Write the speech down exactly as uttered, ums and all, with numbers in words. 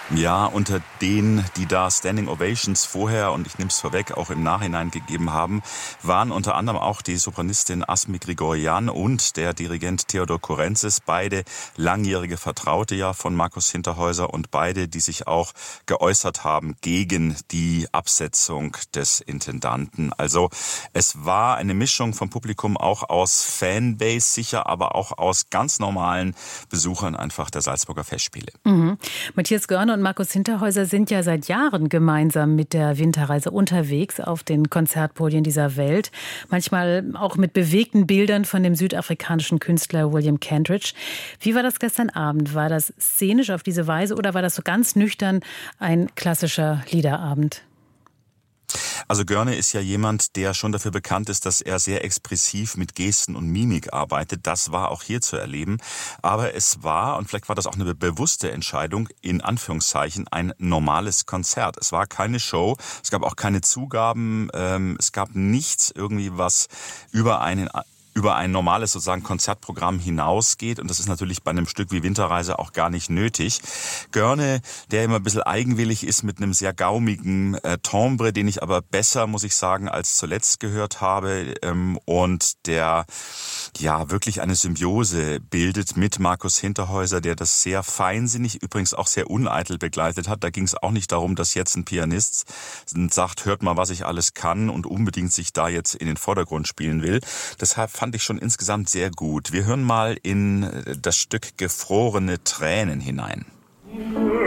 Ja, unter denen, die da Standing Ovations vorher und ich nehme es vorweg auch im Nachhinein gegeben haben, waren unter anderem auch die Sopranistin Asmi Grigorian und der Dirigent Theodor Kurenzis, beide langjährige Vertraute ja von Markus Hinterhäuser und beide, die sich auch geäußert haben gegen die Absetzung des Intendanten. Also es war eine Mischung vom Publikum auch aus Fanbase sicher, aber auch aus ganz normalen Besuchern einfach der Salzburger Festspiele. Mhm. Matthias Görner und Markus Hinterhäuser sind ja seit Jahren gemeinsam mit der Winterreise unterwegs auf den Konzertpodien dieser Welt. Manchmal auch mit bewegten Bildern von dem südafrikanischen Künstler William Kentridge. Wie war das gestern Abend? War das szenisch auf diese Weise oder war das so ganz nüchtern ein klassischer Liederabend? Also Görne ist ja jemand, der schon dafür bekannt ist, dass er sehr expressiv mit Gesten und Mimik arbeitet. Das war auch hier zu erleben. Aber es war, und vielleicht war das auch eine bewusste Entscheidung, in Anführungszeichen ein normales Konzert. Es war keine Show, es gab auch keine Zugaben, ähm, es gab nichts irgendwie, was über einen über ein normales sozusagen Konzertprogramm hinausgeht. Und das ist natürlich bei einem Stück wie Winterreise auch gar nicht nötig. Görne, der immer ein bisschen eigenwillig ist mit einem sehr gaumigen äh, Timbre, den ich aber besser, muss ich sagen, als zuletzt gehört habe. Ähm, und der ja wirklich eine Symbiose bildet mit Markus Hinterhäuser, der das sehr feinsinnig, übrigens auch sehr uneitel begleitet hat. Da ging es auch nicht darum, dass jetzt ein Pianist sagt, hört mal, was ich alles kann und unbedingt sich da jetzt in den Vordergrund spielen will. Deshalb fand ich schon insgesamt sehr gut. Wir hören mal in das Stück Gefrorene Tränen hinein.